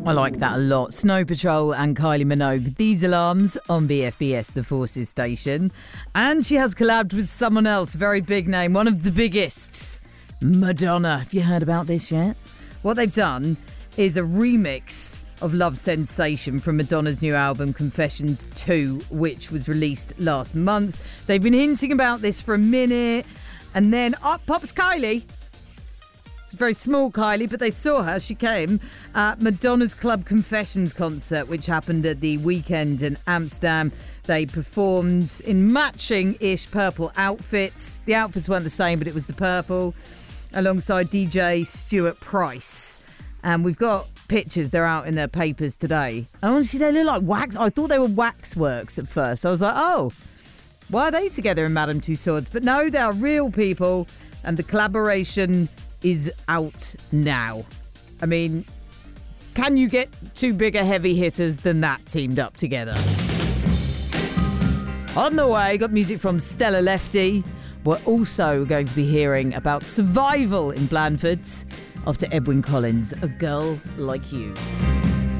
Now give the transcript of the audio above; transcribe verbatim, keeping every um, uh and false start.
I like that a lot. Snow Patrol and Kylie Minogue. These alarms on B F B S, the Forces station. And she has collabed with someone else, very big name, one of the biggest, Madonna. Have you heard about this yet? What they've done is a remix of Love Sensation from Madonna's new album Confessions two, which was released last month. They've been hinting about this for a minute, and then up pops Kylie. Very small Kylie, but they saw her. She came at Madonna's Club Confessions concert, which happened at the weekend in Amsterdam. They performed in matching-ish purple outfits. The outfits weren't the same, but it was the purple, alongside D J Stuart Price. And we've got pictures. They're out in their papers today. And honestly, they look like wax. I thought they were waxworks at first. I was like, oh, why are they together in Madame Tussauds? But no, they are real people, and the collaboration is out now. I mean, can you get two bigger heavy hitters than that teamed up together? On the way, got music from Stella Lefty. We're also going to be hearing about survival in Blandford after Edwyn Collins, A Girl Like You.